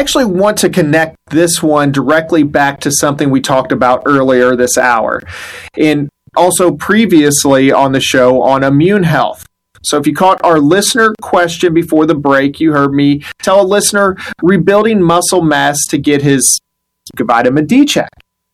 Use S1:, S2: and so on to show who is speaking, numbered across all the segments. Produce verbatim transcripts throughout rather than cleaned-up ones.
S1: actually want to connect this one directly back to something we talked about earlier this hour, and also previously on the show on immune health. So if you caught our listener question before the break, you heard me tell a listener rebuilding muscle mass to get his vitamin D check.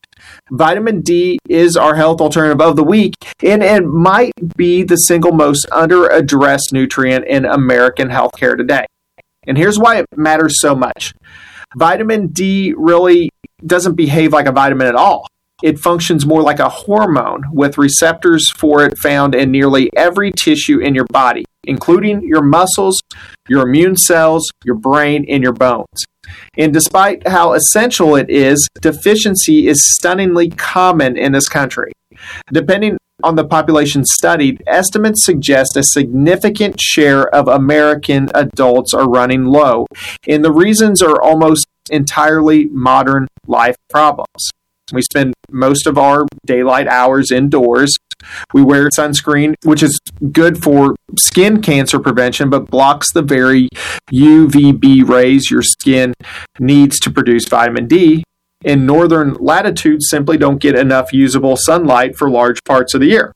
S1: Vitamin D is our health alternative of the week, and it might be the single most under-addressed nutrient in American healthcare today. And here's why it matters so much. Vitamin D really doesn't behave like a vitamin at all. It functions more like a hormone with receptors for it found in nearly every tissue in your body, including your muscles, your immune cells, your brain, and your bones. And despite how essential it is, deficiency is stunningly common in this country. Depending on the population studied, estimates suggest a significant share of American adults are running low, and the reasons are almost entirely modern life problems. We spend most of our daylight hours indoors. We wear sunscreen, which is good for skin cancer prevention, but blocks the very U V B rays your skin needs to produce vitamin D. In northern latitudes, simply don't get enough usable sunlight for large parts of the year.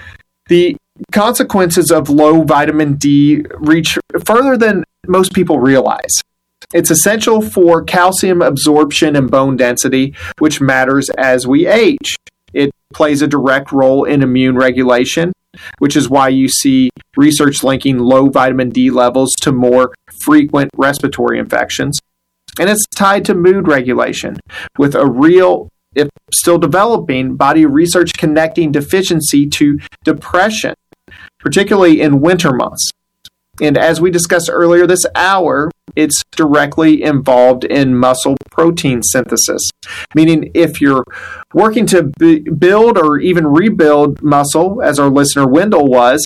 S1: The consequences of low vitamin D reach further than most people realize. It's essential for calcium absorption and bone density, which matters as we age. It plays a direct role in immune regulation, which is why you see research linking low vitamin D levels to more frequent respiratory infections. And it's tied to mood regulation, with a real, if still developing, body of research connecting deficiency to depression, particularly in winter months. And as we discussed earlier this hour, it's directly involved in muscle protein synthesis, meaning if you're working to b- build or even rebuild muscle, as our listener Wendell was,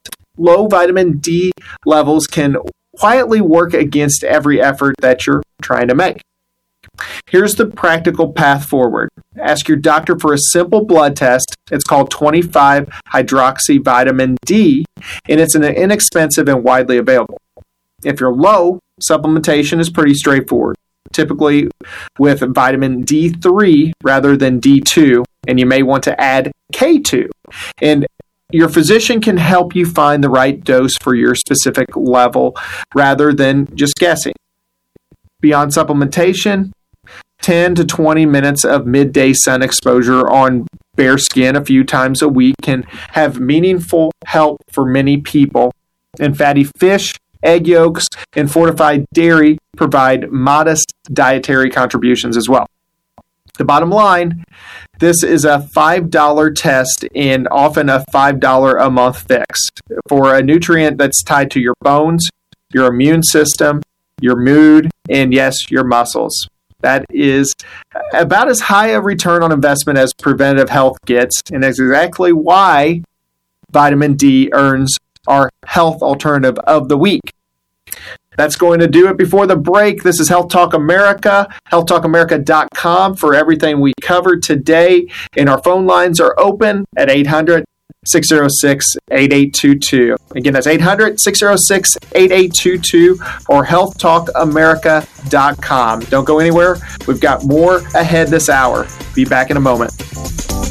S1: low vitamin D levels can quietly work against every effort that you're trying to make. Here's the practical path forward. Ask your doctor for a simple blood test. It's called twenty-five hydroxy vitamin D, and it's an inexpensive and widely available. If you're low, supplementation is pretty straightforward, typically with vitamin D three rather than D two, and you may want to add K two. And your physician can help you find the right dose for your specific level rather than just guessing. Beyond supplementation, ten to twenty minutes of midday sun exposure on bare skin a few times a week can have meaningful help for many people. And fatty fish, egg yolks, and fortified dairy provide modest dietary contributions as well. The bottom line, this is a five dollars test and often a five dollars a month fix for a nutrient that's tied to your bones, your immune system, your mood, and yes, your muscles. That is about as high a return on investment as preventative health gets, and that's exactly why vitamin D earns our health alternative of the week. That's going to do it before the break. This is Health Talk America, health talk america dot com for everything we covered today. And our phone lines are open at eight hundred, six oh six, eight eight two two. Again, that's eight hundred, six oh six, eight eight two two or health talk america dot com. Don't go anywhere. We've got more ahead this hour. Be back in a moment.